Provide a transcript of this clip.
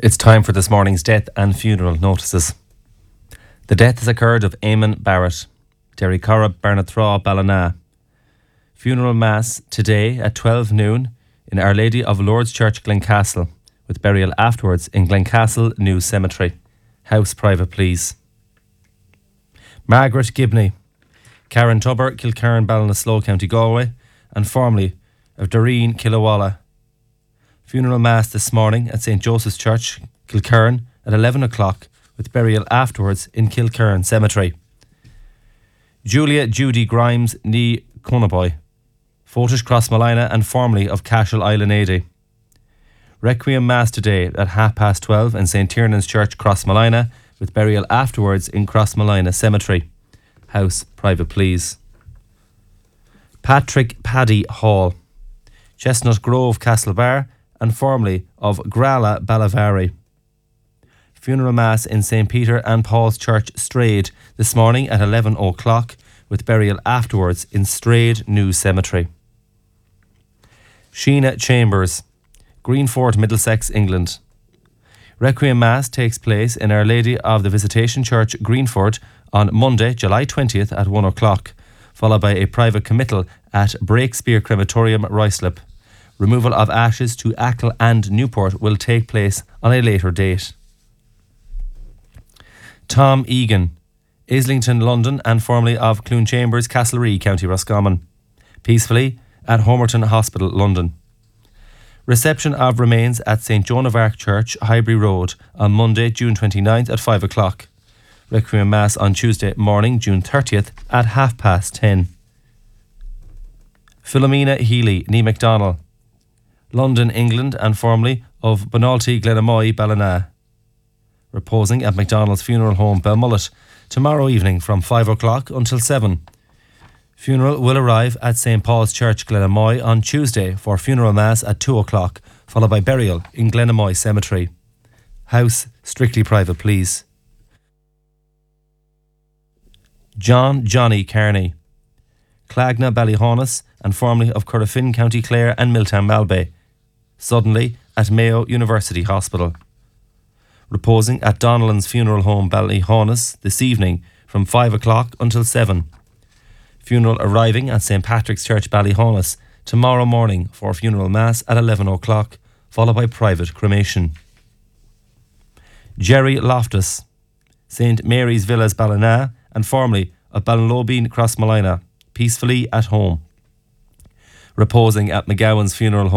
It's time for this morning's death and funeral notices. The death has occurred of Eamon Barrett, Derry Corrib, Barnathraw, Ballina. Funeral Mass today at 12 noon in Our Lady of Lourdes Church, Glencastle, with burial afterwards in Glencastle New Cemetery. House private, please. Margaret Gibney, Karen Tubber, Kilcairn, Ballinasloe, County Galway, and formerly of Doreen Killawalla. Funeral Mass this morning at St. Joseph's Church, Kilcairn, at 11 o'clock, with burial afterwards in Kilcairn Cemetery. Julia Judy Grimes ní Cunaboy, Fortish Crossmolina and formerly of Cashel Island. Requiem Mass today at 12:30 in St. Tiernan's Church, Crossmolina, with burial afterwards in Crossmolina Cemetery. House private, please. Patrick Paddy Hall, Chestnut Grove, Castlebar, and formerly of Grala, Ballavari. Funeral Mass in St. Peter and Paul's Church, Strade, this morning at 11 o'clock, with burial afterwards in Strade New Cemetery. Sheena Chambers, Greenford, Middlesex, England. Requiem Mass takes place in Our Lady of the Visitation Church, Greenford, on Monday, July 20th at 1 o'clock, followed by a private committal at Breakspear Crematorium, Ruislip. Removal of ashes to Achill and Newport will take place on a later date. Tom Egan, Islington, London, and formerly of Clune Chambers, Castlereagh, County Roscommon. Peacefully at Homerton Hospital, London. Reception of remains at St. Joan of Arc Church, Highbury Road, on Monday, June 29th at 5 o'clock. Requiem Mass on Tuesday morning, June 30th at 10:30. Philomena Healy, ní MacDonald, London, England, and formerly of Bonalty, Glenamoy, Ballina. Reposing at MacDonald's Funeral Home, Belmullet, tomorrow evening from 5 o'clock until 7. Funeral will arrive at St. Paul's Church, Glenamoy, on Tuesday for funeral mass at 2 o'clock, followed by burial in Glenamoy Cemetery. House strictly private, please. John Johnny Kearney, Clagna, Ballyhaunis, and formerly of Currafin, County Clare, and Milltown, Malbay. Suddenly at Mayo University Hospital. Reposing at Donnellan's Funeral Home, Ballyhaunis, this evening from 5 o'clock until 7. Funeral arriving at St. Patrick's Church, Ballyhaunis, tomorrow morning for funeral mass at 11 o'clock, followed by private cremation. Jerry Loftus, St. Mary's Villas, Ballina, and formerly of Ballinlobeen, Crossmolina, peacefully at home. Reposing at McGowan's Funeral Home,